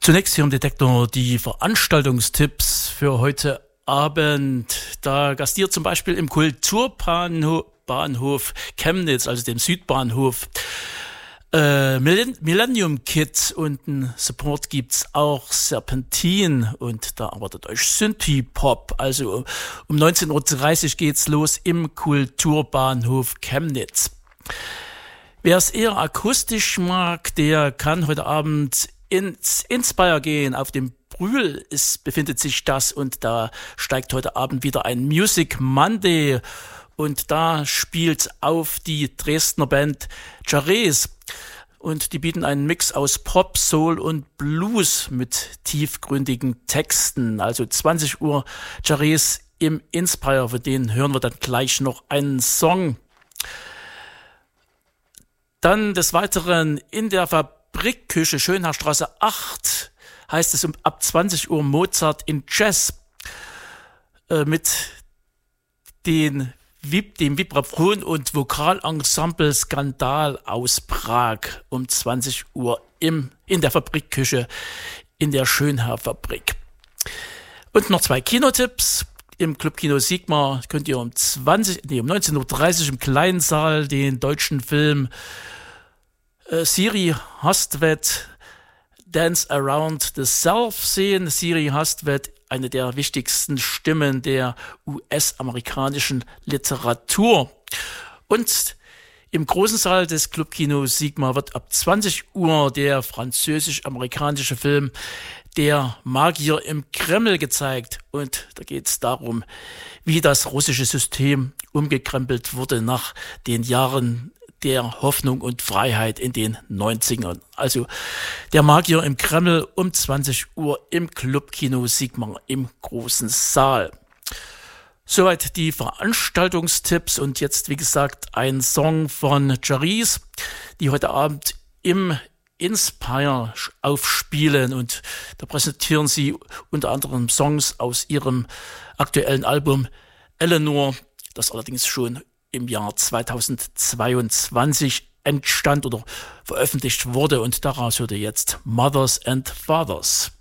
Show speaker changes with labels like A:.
A: Zunächst hier im Detektor die Veranstaltungstipps für heute Abend. Da gastiert zum Beispiel im Kulturbahnhof Chemnitz, also dem Südbahnhof, Millennium Kids, und ein Support gibt's auch Serpentin, und da erwartet euch Synthie-Pop. Also um 19.30 Uhr geht's los im Kulturbahnhof Chemnitz. Wer es eher akustisch mag, der kann heute Abend ins Inspire gehen. Auf dem Brühl befindet sich das, und da steigt heute Abend wieder ein Music Monday, und da spielt auf die Dresdner Band Jarez, und die bieten einen Mix aus Pop, Soul und Blues mit tiefgründigen Texten. Also 20 Uhr Jarez im Inspire, für den hören wir dann gleich noch einen Song. Dann des Weiteren in der Fabrikküche, Schönherstraße 8, heißt es ab 20 Uhr Mozart in Jazz mit dem Vibraphon- und Vokalensemble Skandal aus Prag um 20 Uhr in der Fabrikküche in der Schönherr-Fabrik. Und noch 2 Kinotipps. Im Clubkino Sigma könnt ihr um 19.30 Uhr im kleinen Saal den deutschen Film Siri Hustvedt Dance Around the Self sehen. Siri Hustvedt, eine der wichtigsten Stimmen der US-amerikanischen Literatur. Und im großen Saal des Clubkino Sigma wird ab 20 Uhr der französisch-amerikanische Film Der Magier im Kreml gezeigt. Und da geht es darum, wie das russische System umgekrempelt wurde nach den Jahren der Hoffnung und Freiheit in den 90ern. Also Der Magier im Kreml um 20 Uhr im Clubkino Sigma im großen Saal. Soweit die Veranstaltungstipps, und jetzt, wie gesagt, ein Song von Jarez, die heute Abend im Inspire aufspielen, und da präsentieren sie unter anderem Songs aus ihrem aktuellen Album Eleanor, das allerdings schon im Jahr 2022 entstand oder veröffentlicht wurde, und daraus hört ihr jetzt Mothers and Fathers.